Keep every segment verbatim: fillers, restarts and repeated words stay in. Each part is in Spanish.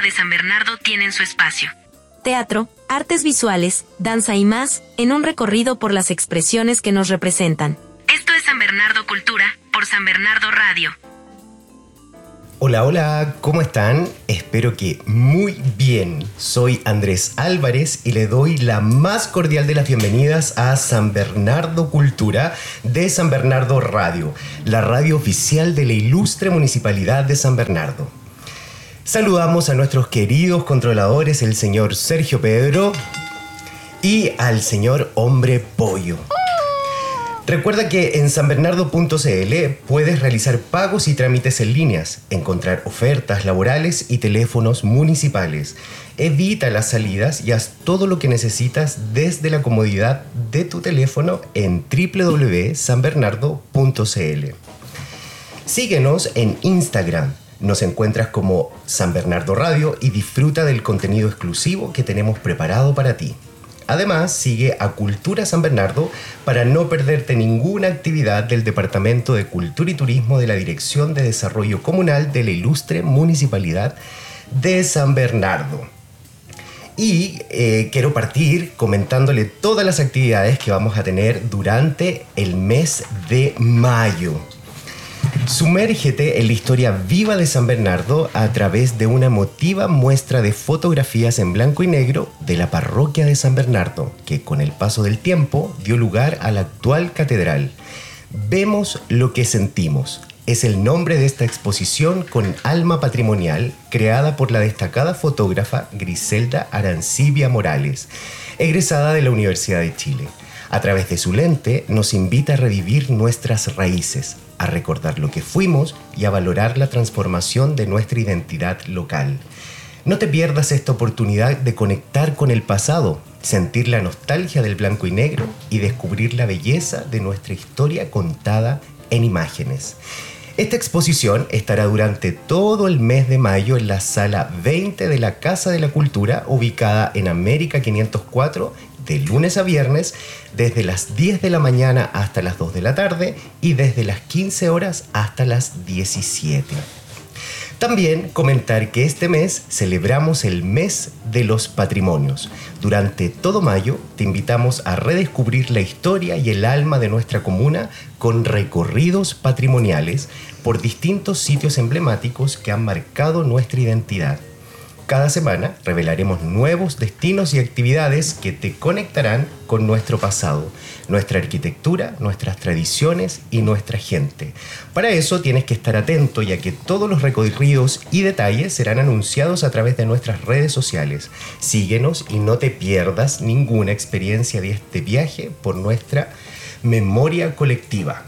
de San Bernardo tienen su espacio. Teatro, artes visuales, danza y más, en un recorrido por las expresiones que nos representan. Esto es San Bernardo Cultura, por San Bernardo Radio. Hola, hola, ¿cómo están? Espero que muy bien. Soy Andrés Álvarez y le doy la más cordial de las bienvenidas a San Bernardo Cultura de San Bernardo Radio, la radio oficial de la ilustre Municipalidad de San Bernardo. Saludamos a nuestros queridos controladores, el señor Sergio Pedro y al señor Hombre Pollo. Recuerda que en san bernardo punto c l puedes realizar pagos y trámites en líneas, encontrar ofertas laborales y teléfonos municipales. Evita las salidas y haz todo lo que necesitas desde la comodidad de tu teléfono en doble u doble u doble u punto san bernardo punto c l. Síguenos en Instagram. Nos encuentras como San Bernardo Radio y disfruta del contenido exclusivo que tenemos preparado para ti. Además, sigue a Cultura San Bernardo para no perderte ninguna actividad del Departamento de Cultura y Turismo de la Dirección de Desarrollo Comunal de la ilustre Municipalidad de San Bernardo. Y eh, quiero partir comentándole todas las actividades que vamos a tener durante el mes de mayo. Sumérgete en la historia viva de San Bernardo a través de una emotiva muestra de fotografías en blanco y negro de la parroquia de San Bernardo, que con el paso del tiempo dio lugar a la actual catedral. Vemos lo que sentimos. Es el nombre de esta exposición con alma patrimonial creada por la destacada fotógrafa Griselda Arancibia Morales, egresada de la Universidad de Chile. A través de su lente nos invita a revivir nuestras raíces, a recordar lo que fuimos y a valorar la transformación de nuestra identidad local. No te pierdas esta oportunidad de conectar con el pasado, sentir la nostalgia del blanco y negro y descubrir la belleza de nuestra historia contada en imágenes. Esta exposición estará durante todo el mes de mayo en la sala veinte de la Casa de la Cultura, ubicada en América quinientos cuatro, de lunes a viernes, desde las diez de la mañana hasta las dos de la tarde y desde las quince horas hasta las diecisiete. También comentar que este mes celebramos el mes de los patrimonios. Durante todo mayo te invitamos a redescubrir la historia y el alma de nuestra comuna con recorridos patrimoniales por distintos sitios emblemáticos que han marcado nuestra identidad. Cada semana revelaremos nuevos destinos y actividades que te conectarán con nuestro pasado, nuestra arquitectura, nuestras tradiciones y nuestra gente. Para eso tienes que estar atento, ya que todos los recorridos y detalles serán anunciados a través de nuestras redes sociales. Síguenos y no te pierdas ninguna experiencia de este viaje por nuestra memoria colectiva.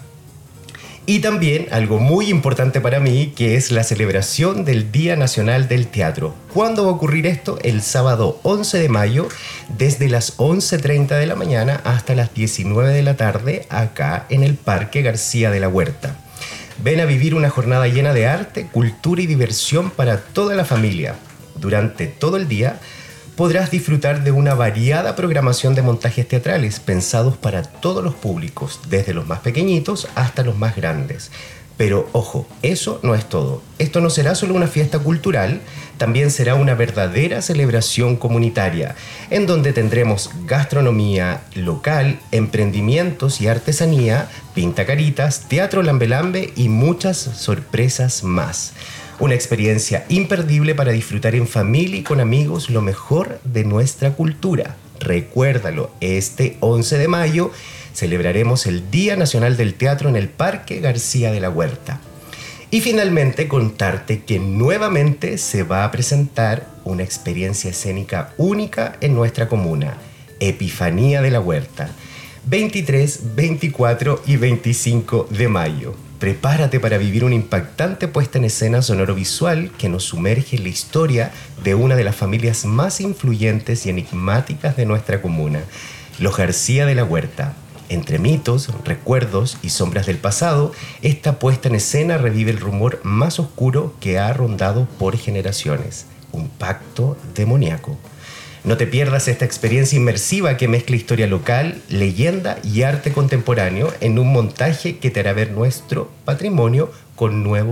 Y también algo muy importante para mí, que es la celebración del Día Nacional del Teatro. ¿Cuándo va a ocurrir esto? El sábado once de mayo, desde las once treinta de la mañana hasta las diecinueve de la tarde, acá en el Parque García de la Huerta. Ven a vivir una jornada llena de arte, cultura y diversión para toda la familia. Durante todo el día podrás disfrutar de una variada programación de montajes teatrales pensados para todos los públicos, desde los más pequeñitos hasta los más grandes. Pero ojo, eso no es todo. Esto no será solo una fiesta cultural, también será una verdadera celebración comunitaria, en donde tendremos gastronomía local, emprendimientos y artesanía, pintacaritas, teatro lambe-lambe y muchas sorpresas más. Una experiencia imperdible para disfrutar en familia y con amigos lo mejor de nuestra cultura. Recuérdalo, este once de mayo celebraremos el Día Nacional del Teatro en el Parque García de la Huerta. Y finalmente contarte que nuevamente se va a presentar una experiencia escénica única en nuestra comuna, Epifanía de la Huerta, veintitrés, veinticuatro y veinticinco de mayo. Prepárate para vivir una impactante puesta en escena sonoro-visual que nos sumerge en la historia de una de las familias más influyentes y enigmáticas de nuestra comuna, los García de la Huerta. Entre mitos, recuerdos y sombras del pasado, esta puesta en escena revive el rumor más oscuro que ha rondado por generaciones, un pacto demoníaco. No te pierdas esta experiencia inmersiva que mezcla historia local, leyenda y arte contemporáneo en un montaje que te hará ver nuestro patrimonio con nuevos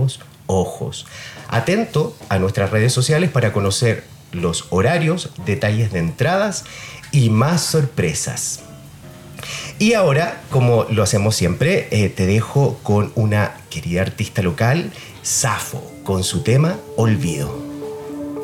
ojos. Atento a nuestras redes sociales para conocer los horarios, detalles de entradas y más sorpresas. Y ahora, como lo hacemos siempre, eh, te dejo con una querida artista local, Safo, con su tema Olvido.